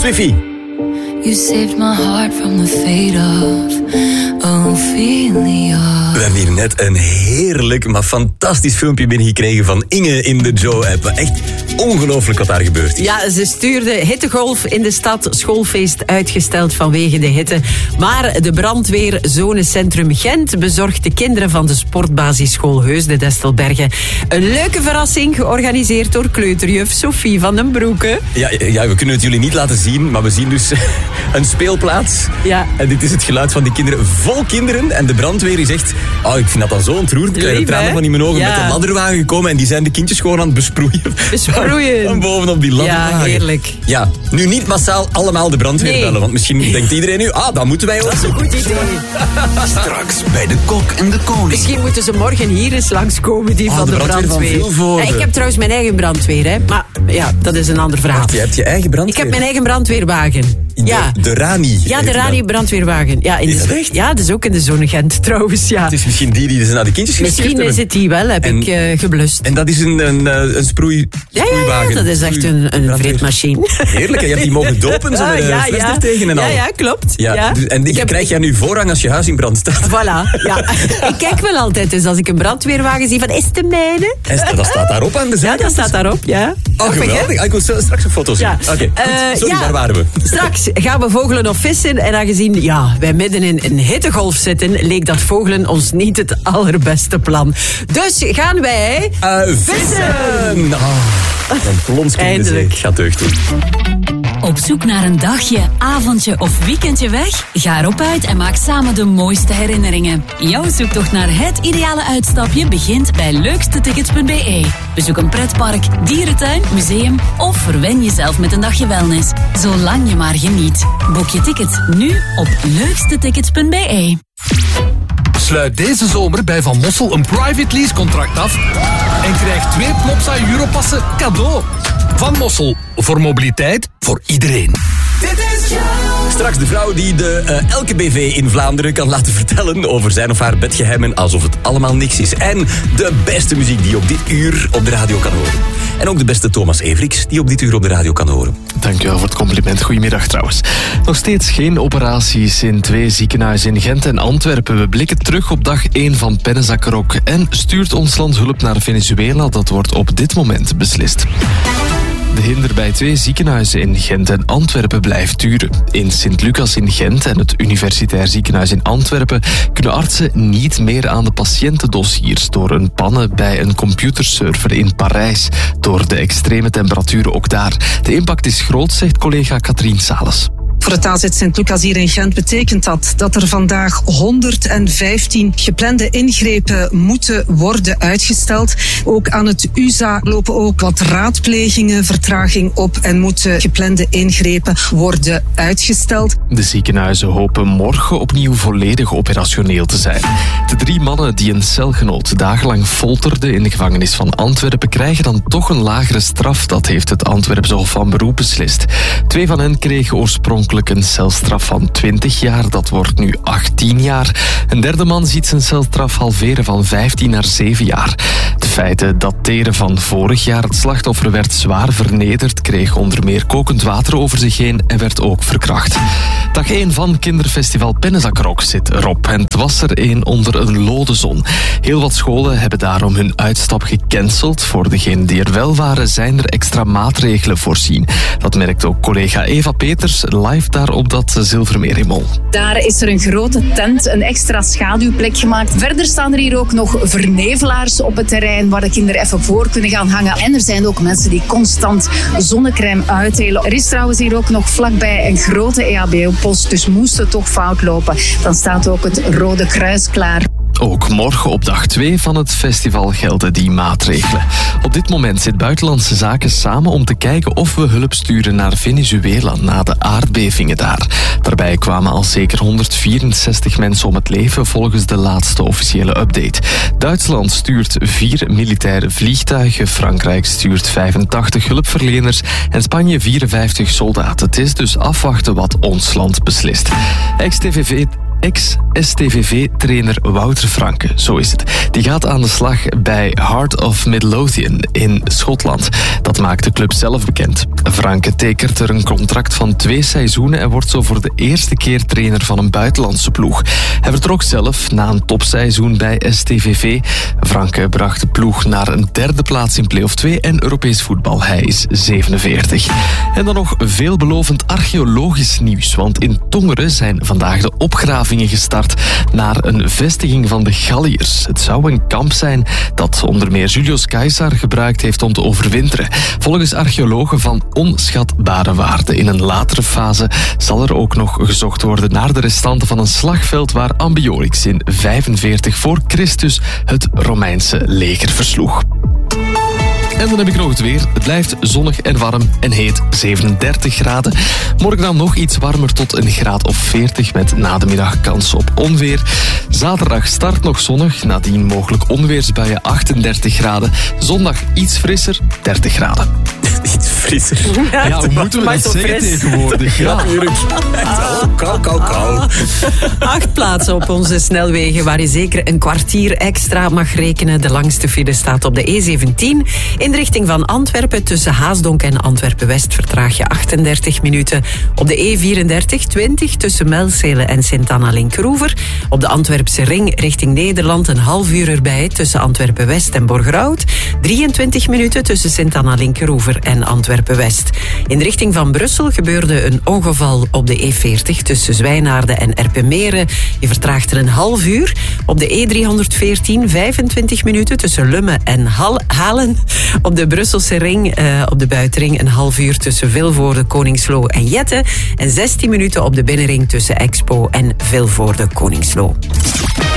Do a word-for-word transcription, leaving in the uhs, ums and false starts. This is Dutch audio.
Swiffy. You saved my heart from the fate of Ophelia. We hebben hier net een heerlijk, maar fantastisch filmpje binnengekregen van Inge in de Joe-app. Echt ongelooflijk wat daar gebeurt. Ja, ze stuurde hittegolf in de stad, schoolfeest uitgesteld vanwege de hitte. Maar de brandweer Zonecentrum Gent bezorgt de kinderen van de sportbasisschool Heus de Destelbergen een leuke verrassing, georganiseerd door kleuterjuf Sophie van den Broeke. Ja, ja, we kunnen het jullie niet laten zien, maar we zien dus een speelplaats. Ja. En dit is het geluid van die kinderen, vol kinderen. En de brandweer die zegt, oh, ik vind dat dan zo ontroerend. Ik krijg de tranen van in mijn ogen. Ja. Met een ladderwagen gekomen en die zijn de kindjes gewoon aan het besproeien. Besproeien. Van bovenop die ladderwagen. Ja, heerlijk. Ja, nu niet massaal allemaal de brandweer Nee. bellen, want misschien denkt iedereen nu, ah, dat moeten wij ook. Dat is een goed idee. Straks bij de Kok en de Koning. Misschien moeten ze morgen hier eens langskomen, die Oh, van de de brandweer van brandweer. Vilvoorde. Ja, ik heb trouwens mijn eigen brandweer, hè. Maar ja, dat is een ander verhaal. Je hebt je eigen brandweer. Ik heb mijn eigen brandweerwagen. De, Ja. de Rani. Ja, heet de die Rani dan. brandweerwagen. Ja, in Is de, dat echt? Ja, dat is ook in de zone Gent trouwens, ja. Het is misschien die die ze naar de kindjes gestuurd Misschien hebben. is het die wel, heb En- ik uh, geblust. En dat is een, een, eh, een sproei, Ja, ja, sproeiwagen. ja, dat is echt een, een Brandweer. vreedmachine. Heerlijk, en je hebt die mogen dopen, zo met een fles er tegen en al. Ja, ja, klopt. Ja, Ja. dus- en die Ik heb- krijg jij nu voorrang als je huis in brand staat. Voilà, ja. Ik kijk wel altijd, dus als ik een brandweerwagen zie van, is het de mijne? En dat staat daarop aan de Ja, zijkant. dat staat daarop, ja. Oh, Grappig, hè? geweldig. Ah, ik wil zo- straks een foto zien. Ja. Oké, goed. Eh, Sorry, ja, waar waren we? Straks gaan we vogelen of vissen. En aangezien ja, wij midden in een hittegolf zitten, leek dat vogelen ons niet het allerbeste plan. Dus gaan wij Uh, vissen! Oh, een plons in de zee. Eindelijk. Gaat deugd doen. Op zoek naar een dagje, avondje of weekendje weg? Ga erop uit en maak samen de mooiste herinneringen. Jouw zoektocht naar het ideale uitstapje begint bij leukstetickets punt b e. Bezoek een pretpark, dierentuin, museum of verwen jezelf met een dagje wellness. Zolang je maar geniet. Boek je ticket nu op leukstetickets punt b e. Sluit deze zomer bij Van Mossel een private lease contract af en krijg twee Plopsa Europassen cadeau. Van Mossel, voor mobiliteit, voor iedereen. Straks de vrouw die de uh, elke B V in Vlaanderen kan laten vertellen over zijn of haar bedgeheimen alsof het allemaal niks is. En de beste muziek die je op dit uur op de radio kan horen. En ook de beste Thomas Everiks die op dit uur op de radio kan horen. Dankjewel voor het compliment. Goedemiddag trouwens. Nog steeds geen operaties in twee ziekenhuizen in Gent en Antwerpen. We blikken terug op dag één van Pennenzakkerok. En stuurt ons land hulp naar Venezuela? Dat wordt op dit moment beslist. De hinder bij twee ziekenhuizen in Gent en Antwerpen blijft duren. In Sint-Lucas in Gent en het Universitair Ziekenhuis in Antwerpen kunnen artsen niet meer aan de patiëntendossiers door een pannen bij een computerserver in Parijs. Door de extreme temperaturen ook daar. De impact is groot, zegt collega Katrien Sales. Voor het A Z Sint-Lucas hier in Gent betekent dat dat er vandaag honderdvijftien geplande ingrepen moeten worden uitgesteld. Ook aan het U Z A lopen ook wat raadplegingen, vertraging op en moeten geplande ingrepen worden uitgesteld. De ziekenhuizen hopen morgen opnieuw volledig operationeel te zijn. De drie mannen die een celgenoot dagenlang folterden in de gevangenis van Antwerpen krijgen dan toch een lagere straf. Dat heeft het Antwerpse Hof van Beroep beslist. Twee van hen kregen oorspronkelijk een celstraf van twintig jaar. Dat wordt nu achttien jaar. Een derde man ziet zijn celstraf halveren van vijftien naar zeven jaar. De feiten dateren van vorig jaar. Het slachtoffer werd zwaar vernederd, kreeg onder meer kokend water over zich heen en werd ook verkracht. Dag één van kinderfestival Pennenzakkerok zit erop. En het was er één onder een lode zon. Heel wat scholen hebben daarom hun uitstap gecanceld. Voor degenen die er wel waren, zijn er extra maatregelen voorzien. Dat merkt ook collega Eva Peters live daar op dat Zilvermeer in Mol. Daar is er een grote tent, een extra schaduwplek gemaakt. Verder staan er hier ook nog vernevelaars op het terrein waar de kinderen even voor kunnen gaan hangen. En er zijn ook mensen die constant zonnecrème uitdelen. Er is trouwens hier ook nog vlakbij een grote E H B O-post, dus moest het toch fout lopen, dan staat ook het Rode Kruis klaar. Ook morgen op dag twee van het festival gelden die maatregelen. Op dit moment zit Buitenlandse Zaken samen om te kijken of we hulp sturen naar Venezuela na de aardbevingen daar. Daarbij kwamen al zeker honderdvierenzestig mensen om het leven volgens de laatste officiële update. Duitsland stuurt vier militaire vliegtuigen, Frankrijk stuurt vijfentachtig hulpverleners en Spanje vierenvijftig soldaten. Het is dus afwachten wat ons land beslist. Ex-T V V ex-S T V V-trainer Wouter Franke, zo is het. Die gaat aan de slag bij Heart of Midlothian in Schotland. Dat maakt de club zelf bekend. Franke tekent er een contract van twee seizoenen en wordt zo voor de eerste keer trainer van een buitenlandse ploeg. Hij vertrok zelf na een topseizoen bij S T V V. Franke bracht de ploeg naar een derde plaats in play-off twee en Europees voetbal. Hij is zevenenveertig. En dan nog veelbelovend archeologisch nieuws, want in Tongeren zijn vandaag de opgravingen gestart naar een vestiging van de Galliërs. Het zou een kamp zijn dat onder meer Julius Caesar gebruikt heeft om te overwinteren. Volgens archeologen van onschatbare waarde. In een latere fase zal er ook nog gezocht worden naar de restanten van een slagveld waar Ambiorix in vijfenveertig voor Christus het Romeinse leger versloeg. En dan heb ik nog het weer. Het blijft zonnig en warm en heet zevenendertig graden. Morgen dan nog iets warmer tot een graad of veertig met na de middag kans op onweer. Zaterdag start nog zonnig, nadien mogelijk onweersbuien achtendertig graden. Zondag iets frisser, dertig graden. Iets frisser. Ja, hoe moeten we dat zeggen tegenwoordig? Ja, natuurlijk. Kou, kou, kou. Acht plaatsen op onze snelwegen waar je zeker een kwartier extra mag rekenen. De langste file staat op de E zeventien. In de richting van Antwerpen tussen Haasdonk en Antwerpen-West vertraag je achtendertig minuten. Op de E vierendertig twintig tussen Melzele en Sint-Anna-Linkeroever. Op de Antwerpse ring richting Nederland een half uur erbij tussen Antwerpen-West en Borgerhout. drieëntwintig minuten tussen Sint-Anna-Linkeroever en Antwerpen-West. In de richting van Brussel gebeurde een ongeval op de E veertig tussen Zwijnaarden en Erpenmeren. Je vertraagt er een half uur. Op de E driehonderdveertien vijfentwintig minuten tussen Lummen en Hal- Halen. Op de Brusselse ring, uh, op de buitenring, een half uur tussen Vilvoorde, Koningsloo en Jette. En zestien minuten op de binnenring tussen Expo en Vilvoorde, Koningsloo.